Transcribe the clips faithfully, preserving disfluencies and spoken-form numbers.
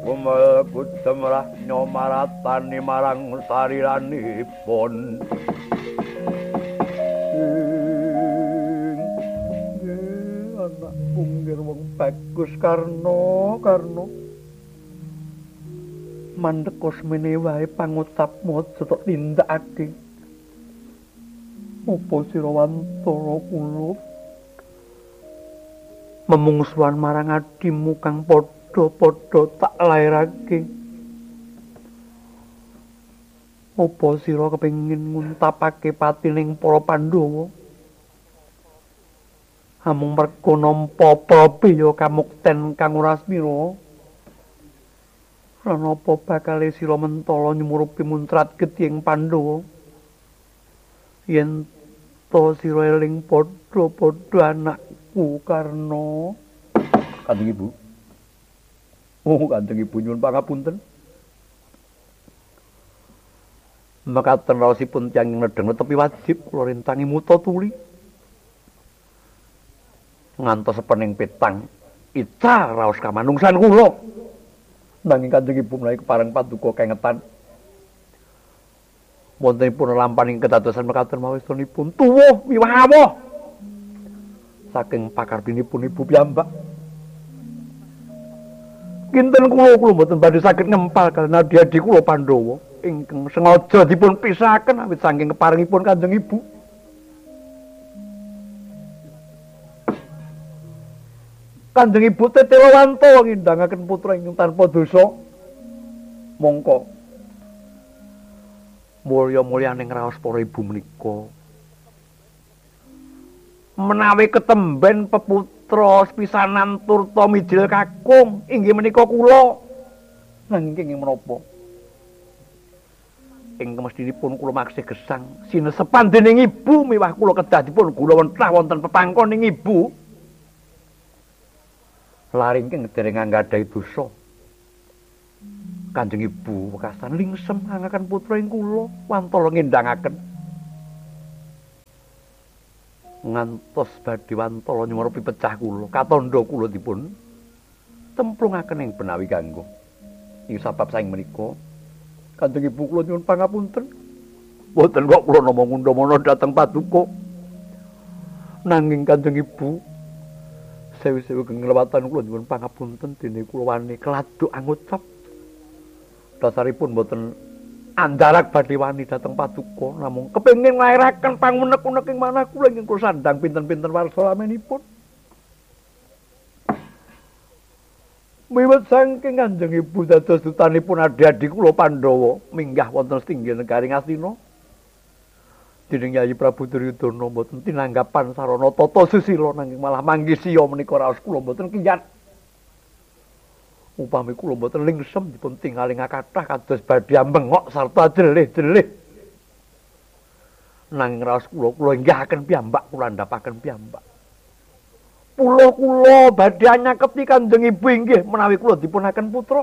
kumel kudemrah nyomaratani marang sariranipun. Anak punggir wong bagus Karna, Karna. Mandheka semene wae pangucapmu aja tok tindakake. Apa sira Wantara kula memungsuhan marang adimu kang padha-padha tak lairake? Apa sira kepengin nguntapake patining para Pandhawa? Amung merga nampa prabeya kamukten kang ora smira. Lan apa bakale sira mentala nyumurupi muntrat gedhing Pandhawa? Yen to sira eling padha-padha anakku Karna. Kanjeng Ibu. Oh, Kanjeng Ibu nyuwun pangapunten. Mekaten raosipun tiyang nedheng tepi wajib kula rintangi muta tuli. Ngantos sepening petang ica raos kamanungsan kula. Nanging Kanjeng Ibu menawi kepareng paduka kengetan wontenipun lampaning kedadosan mekaten mawistunipun tuwuh miwah awoh saking pakarbinipun Ibu piyambak. Kinten kula kula mboten badhe saged ngempal kaliyan adi-adi kula Pandhawa ingkang sengaja dipun pisahaken awit saking keparengipun Kanjeng Ibu. Kanjeng Ibu Tetelawanta ngindhangaken putra ingkang tanpa dosa. Mongko mulya-mulyaning raos para ibu menika menawi ketemben peputra sepisanan turta midil kakung inggih menika kula. Nanging menapa ingkang mestinipun kula maksih gesang sinesepan dening ibu miwah kula kedah dipun gula wentah wonten pepangkoning ibu. Laring keng dereng anggadhahi dosa. Kanjeng Ibu wekasan lingsem angaken putra ing kula wantala ngendhangaken. Ngantos badhe wantala nyumurupi pecah kula, katandha kula dipun templungaken ing benawi kanggo. Ing sabab saing menika Kanjeng Ibu kula nyuwun pangapunten. Mboten kok kula namung ngundhamana dhateng paduka. Nanging Kanjeng Ibu sewu-sewu kenglewatan kula nyuwun pangapunten dene kula wani keladuk angucap. Dasaripun mboten andarak badhe wani dhateng paduka namung kepengin nglairaken pangunek-unek ing manah kula ingkang kula sandhang pinten-pinten warsa lamenipun. Wiwit saking Kanjeng Ibu dados dutanipun adi-adi kula Pandhawa minggah wonten setinggil negari Ngastina. Dening Yayi Prabu Duryudana mboten tinanggapan sarana tata susila nanging malah manggisiya menika raos kula mboten kiyat. Upami kula mboten lingsem dipun tingali ngakathah kados badhe ambengok sarta jelih-jelih. Nanging raos kula kula inggahaken piyambak kula andhapaken piyambak. Pulo kula badhe nyaketi Kanjeng Ibu inggih menawi kula dipunaken putra.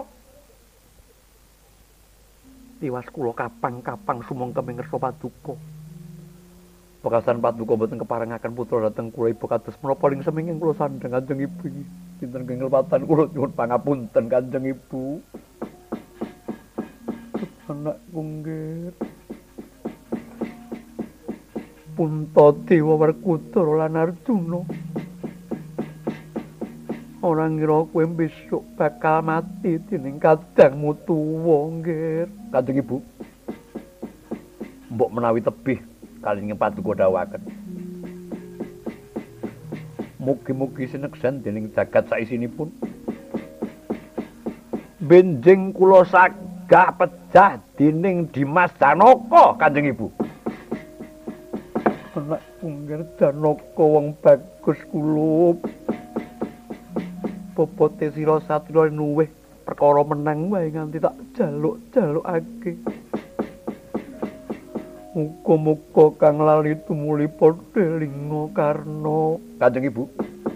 Tiwas kula kapang-kapang sumangga mingersa paduka. Pekasan paduka mboten keparengaken putra dhateng kula Ibu kados menapa ing seminging kula sandhang Kanjeng Ibu iki. Dinten kengelpatan kula nyuwun pangapunten Kanjeng Ibu. Anakku nggih. Puntadewa Werkudara lan Arjuna. Ora ngira kowe besok bakal mati dening kadangmu tuwa nggih. Kanjeng Ibu. Mbok menawi tebih kalih paduka dawuhaken. Mugi-mugi sineksan dening jagat saisinipun. Benjing kula sagah pejah dening Dimas Janaka, Kanjeng Ibu. Anak punggir Janaka wong bagus kula. Bobote sira satya nuwih perkara menang wae nganti tak jaluk-jalukake. Muga-muga kang lali tumuli padha linga Karna. Kanjeng Ibu.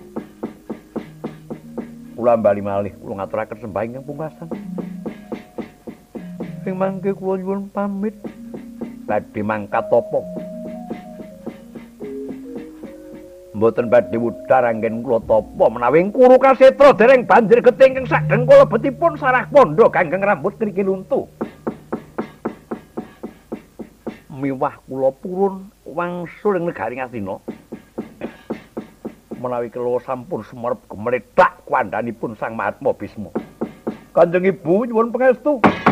Kula bali malih kula ngaturaken sembah ingkang pungkasan. Sing mangke kula nyuwun pamit badhe mangkat tapa. mboten badhe wudhar anggen kula tapa menawi kuru kasetra dereng banjir getih ingkang sageng kala betipun sarah pondo kanggeng rambut ngriki luntu. Miwah kula purun wangsul ing negari Ngastina. Menawi kula sampun sumerep gemletak kandhanipun Sang Mahatma Bisma. Kanjeng Ibu nyuwun pangestu.